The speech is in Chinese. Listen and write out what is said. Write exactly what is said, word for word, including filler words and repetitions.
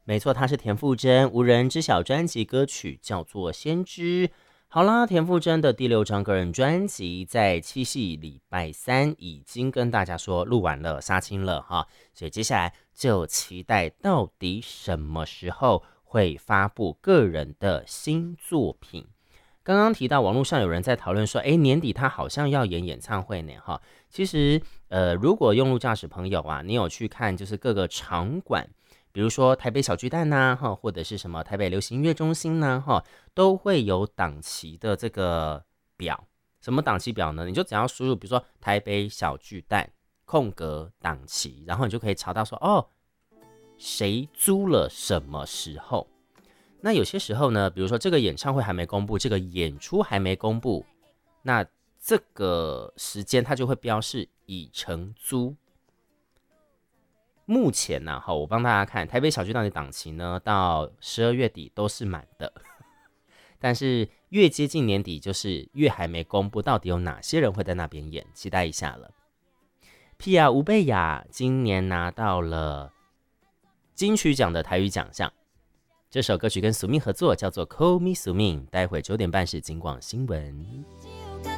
没错，她是田馥甄，无人知晓专辑歌曲叫做《先知》。好啦，田馥甄的第六张个人专辑在七夕礼拜三已经跟大家说录完了、杀青了哈，所以接下来就期待到底什么时候会发布个人的新作品。刚刚提到网络上有人在讨论说，哎，年底他好像要演演唱会呢哈。其实，呃，如果用路驾驶朋友啊，你有去看就是各个场馆。比如说台北小巨蛋呐、啊，或者是什么台北流行音乐中心呐、啊，都会有档期的这个表。什么档期表呢？你就只要输入，比如说台北小巨蛋空格档期，然后你就可以查到说，哦，谁租了什么时候。那有些时候呢，比如说这个演唱会还没公布，这个演出还没公布，那这个时间它就会标示已成租。目前呢、啊，我帮大家看台北小巨蛋的档期呢，到十二月底都是满的，但是越接近年底，就是越还没公布到底有哪些人会在那边演，期待一下了。皮亚吴贝雅今年拿到了金曲奖的台语奖项，这首歌曲跟苏命合作，叫做《Call Me 苏命》，待会九点半是金广新闻。